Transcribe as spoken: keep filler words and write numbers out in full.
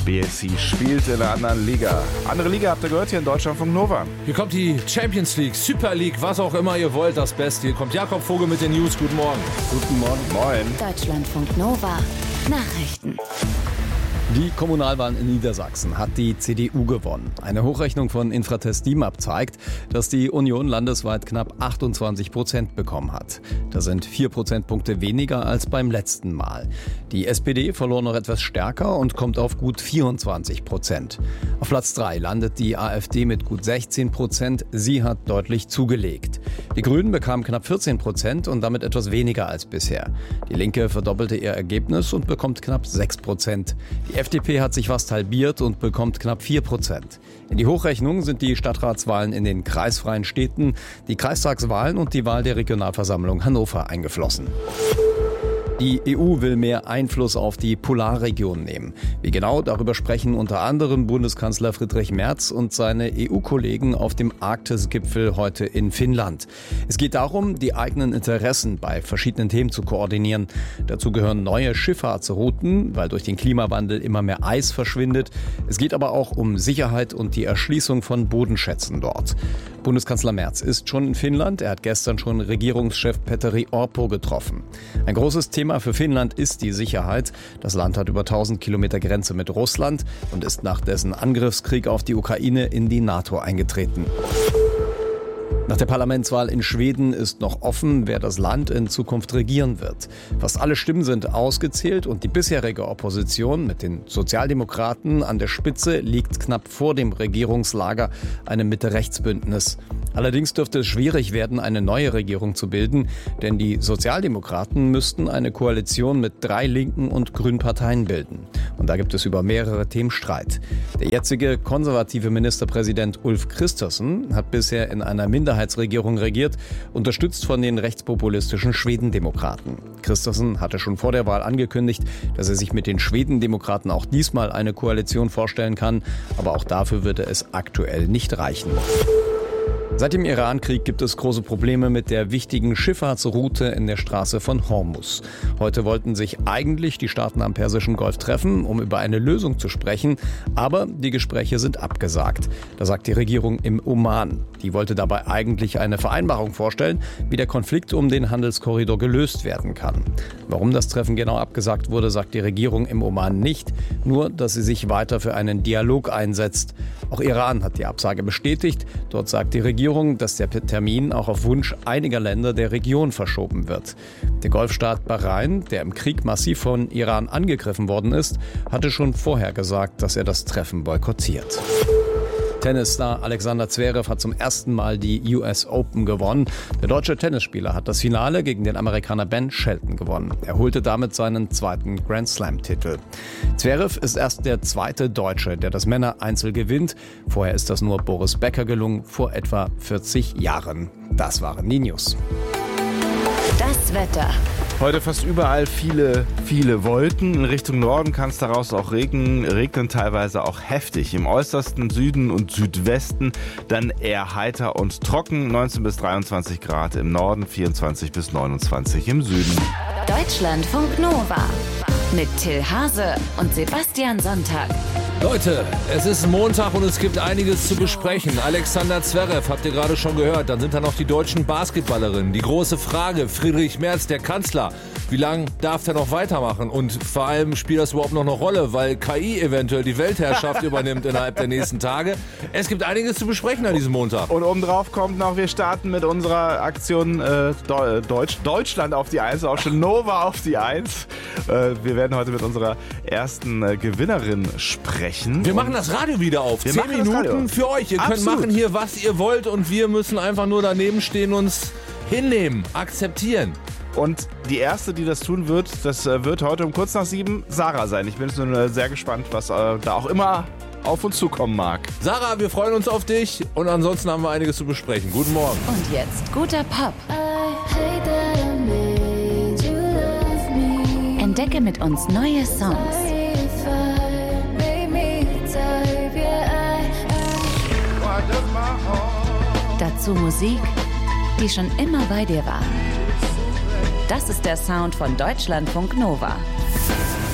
B S C spielt in einer anderen Liga. Andere Liga habt ihr gehört hier in Deutschlandfunk Nova. Hier kommt die Champions League, Super League, was auch immer ihr wollt, das Beste. Hier kommt Jakob Vogel mit den News. Guten Morgen. Guten Morgen. Moin. Deutschlandfunk Nova. Nachrichten. Die Kommunalwahlen in Niedersachsen hat die C D U gewonnen. Eine Hochrechnung von Infratest DIMAP zeigt, dass die Union landesweit knapp achtundzwanzig Prozent bekommen hat. Das sind vier Prozentpunkte weniger als beim letzten Mal. Die S P D verlor noch etwas stärker und kommt auf gut vierundzwanzig Prozent. Auf Platz drei landet die AfD mit gut sechzehn Prozent. Sie hat deutlich zugelegt. Die Grünen bekamen knapp vierzehn Prozent und damit etwas weniger als bisher. Die Linke verdoppelte ihr Ergebnis und bekommt knapp sechs Prozent. Die F D P hat sich fast halbiert und bekommt knapp vier Prozent. In die Hochrechnung sind die Stadtratswahlen in den kreisfreien Städten, die Kreistagswahlen und die Wahl der Regionalversammlung Hannover eingeflossen. Die E U will mehr Einfluss auf die Polarregion nehmen. Wie genau, darüber sprechen unter anderem Bundeskanzler Friedrich Merz und seine E U-Kollegen auf dem Arktis-Gipfel heute in Finnland. Es geht darum, die eigenen Interessen bei verschiedenen Themen zu koordinieren. Dazu gehören neue Schifffahrtsrouten, weil durch den Klimawandel immer mehr Eis verschwindet. Es geht aber auch um Sicherheit und die Erschließung von Bodenschätzen dort. Bundeskanzler Merz ist schon in Finnland. Er hat gestern schon Regierungschef Petteri Orpo getroffen. Ein großes Thema für Finnland ist die Sicherheit. Das Land hat über tausend Kilometer Grenze mit Russland und ist nach dessen Angriffskrieg auf die Ukraine in die NATO eingetreten. Nach der Parlamentswahl in Schweden ist noch offen, wer das Land in Zukunft regieren wird. Fast alle Stimmen sind ausgezählt und die bisherige Opposition mit den Sozialdemokraten an der Spitze liegt knapp vor dem Regierungslager, einem Mitte-Rechts-Bündnis. Allerdings dürfte es schwierig werden, eine neue Regierung zu bilden, denn die Sozialdemokraten müssten eine Koalition mit drei linken und grünen Parteien bilden. Und da gibt es über mehrere Themen Streit. Der jetzige konservative Ministerpräsident Ulf Kristersson hat bisher in einer Minderheitsregierung regiert, unterstützt von den rechtspopulistischen Schwedendemokraten. Kristersson hatte schon vor der Wahl angekündigt, dass er sich mit den Schwedendemokraten auch diesmal eine Koalition vorstellen kann, aber auch dafür würde es aktuell nicht reichen. Seit dem Iran-Krieg gibt es große Probleme mit der wichtigen Schifffahrtsroute in der Straße von Hormuz. Heute wollten sich eigentlich die Staaten am Persischen Golf treffen, um über eine Lösung zu sprechen, aber die Gespräche sind abgesagt. Das sagt die Regierung im Oman. Die wollte dabei eigentlich eine Vereinbarung vorstellen, wie der Konflikt um den Handelskorridor gelöst werden kann. Warum das Treffen genau abgesagt wurde, sagt die Regierung im Oman nicht, nur dass sie sich weiter für einen Dialog einsetzt. Auch Iran hat die Absage bestätigt. Dort sagt die Regierung, dass der Termin auch auf Wunsch einiger Länder der Region verschoben wird. Der Golfstaat Bahrain, der im Krieg massiv von Iran angegriffen worden ist, hatte schon vorher gesagt, dass er das Treffen boykottiert. Tennisstar Alexander Zverev hat zum ersten Mal die U S Open gewonnen. Der deutsche Tennisspieler hat das Finale gegen den Amerikaner Ben Shelton gewonnen. Er holte damit seinen zweiten Grand Slam-Titel. Zverev ist erst der zweite Deutsche, der das Männereinzel gewinnt. Vorher ist das nur Boris Becker gelungen, vor etwa vierzig Jahren. Das waren die News. Das Wetter. Heute fast überall viele, viele Wolken. In Richtung Norden kann es daraus auch regnen, regnen teilweise auch heftig. Im äußersten Süden und Südwesten dann eher heiter und trocken. neunzehn bis dreiundzwanzig Grad im Norden, vierundzwanzig bis neunundzwanzig im Süden. Deutschlandfunk Nova mit Till Hase und Sebastian Sonntag. Leute, es ist Montag und es gibt einiges zu besprechen. Alexander Zverev habt ihr gerade schon gehört. Dann sind da noch die deutschen Basketballerinnen. Die große Frage, Friedrich Merz, der Kanzler, wie lange darf er noch weitermachen? Und vor allem spielt das überhaupt noch eine Rolle, weil K I eventuell die Weltherrschaft übernimmt innerhalb der nächsten Tage. Es gibt einiges zu besprechen an diesem Montag. Und obendrauf kommt noch, wir starten mit unserer Aktion äh, Deutsch, Deutschland auf die Eins, auch schon Nova auf die Eins. Äh, wir werden heute mit unserer ersten äh, Gewinnerin sprechen. Wir machen das Radio wieder auf. Wir Zehn Minuten für euch. Ihr könnt Absolut. machen hier, was ihr wollt und wir müssen einfach nur daneben stehen und uns hinnehmen, akzeptieren. Und die erste, die das tun wird, das äh, wird heute um kurz nach sieben Sarah sein. Ich bin jetzt nur sehr gespannt, was äh, da auch immer auf uns zukommen mag. Sarah, wir freuen uns auf dich und ansonsten haben wir einiges zu besprechen. Guten Morgen. Und jetzt guter Pop. Entdecke mit uns neue Songs. Dazu Musik, die schon immer bei dir war. Das ist der Sound von Deutschlandfunk Nova.